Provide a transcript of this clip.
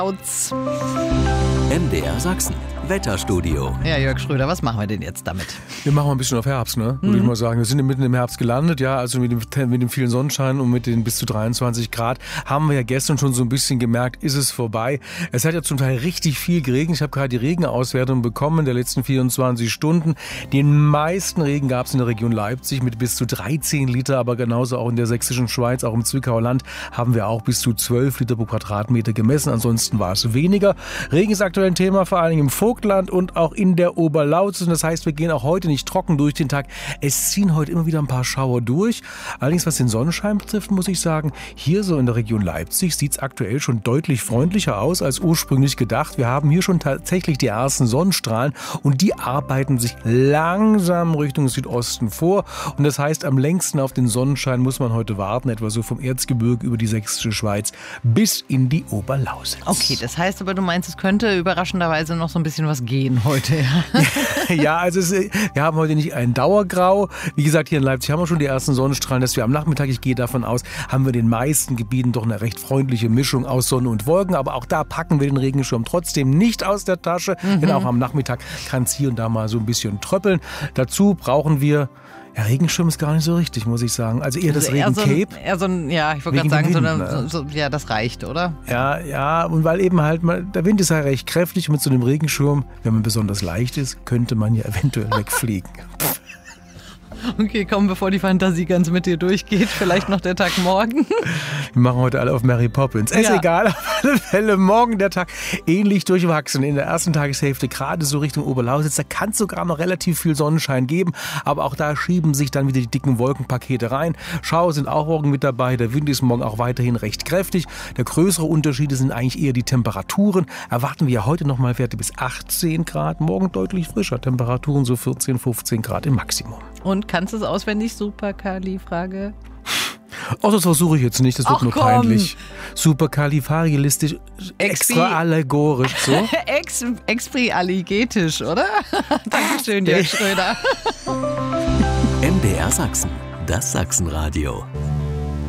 MDR Sachsen, Wetterstudio. Ja, Jörg Schröder, was machen wir denn jetzt damit? Wir machen mal ein bisschen auf Herbst, ne? Würde ich mal sagen. Wir sind mitten im Herbst gelandet, ja, also mit dem vielen Sonnenschein und mit den bis zu 23 Grad haben wir ja gestern schon so ein bisschen gemerkt, ist es vorbei. Es hat ja zum Teil richtig viel geregnet. Ich habe gerade die Regenauswertung bekommen der letzten 24 Stunden. Den meisten Regen gab es in der Region Leipzig mit bis zu 13 Liter, aber genauso auch in der sächsischen Schweiz, auch im Zwickauer Land haben wir auch bis zu 12 Liter pro Quadratmeter gemessen. Ansonsten war es weniger. Regen ist aktuell ein Thema, vor allem im Vogtland und auch in der Oberlausitz. Und das heißt, wir gehen auch heute nicht trocken durch den Tag. Es ziehen heute immer wieder ein paar Schauer durch. Allerdings, was den Sonnenschein betrifft, muss ich sagen, hier so in der Region Leipzig sieht es aktuell schon deutlich freundlicher aus als ursprünglich gedacht. Wir haben hier schon tatsächlich die ersten Sonnenstrahlen und die arbeiten sich langsam Richtung Südosten vor. Und das heißt, am längsten auf den Sonnenschein muss man heute warten, etwa so vom Erzgebirge über die sächsische Schweiz bis in die Oberlausitz. Okay, das heißt aber, du meinst, es könnte überraschenderweise noch so ein bisschen was gehen heute, ja? Ja, also wir haben heute nicht ein Dauergrau. Wie gesagt, hier in Leipzig haben wir schon die ersten Sonnenstrahlen, dass wir am Nachmittag, ich gehe davon aus, haben wir in den meisten Gebieten doch eine recht freundliche Mischung aus Sonne und Wolken. Aber auch da packen wir den Regenschirm trotzdem nicht aus der Tasche, denn auch am Nachmittag kann es hier und da mal so ein bisschen tröppeln. Dazu brauchen wir... Ja, Regenschirm ist gar nicht so richtig, muss ich sagen. Also eher das Regencape. Ja, ich wollte gerade sagen, ja, das reicht, oder? Ja, und weil eben halt mal, der Wind ist ja recht kräftig und mit so einem Regenschirm, wenn man besonders leicht ist, könnte man ja eventuell wegfliegen. Okay, komm, bevor die Fantasie ganz mit dir durchgeht, vielleicht noch der Tag morgen. Wir machen heute alle auf Mary Poppins. Ist egal, auf alle Fälle morgen der Tag ähnlich durchwachsen. In der ersten Tageshälfte gerade so Richtung Oberlausitz, da kann es sogar noch relativ viel Sonnenschein geben, aber auch da schieben sich dann wieder die dicken Wolkenpakete rein. Schauer sind auch morgen mit dabei, der Wind ist morgen auch weiterhin recht kräftig. Der größere Unterschiede sind eigentlich eher die Temperaturen. Erwarten wir ja heute nochmal Werte bis 18 Grad, morgen deutlich frischer. Temperaturen so 14, 15 Grad im Maximum. Und kannst du es auswendig? Superkali-Frage. Oh, das versuche ich jetzt nicht, das wird nur peinlich. Superkalifragilistisch, extra allegorisch, so. Expri-alligetisch, oder? Dankeschön, Jörg Schröder. MDR Sachsen, das Sachsenradio.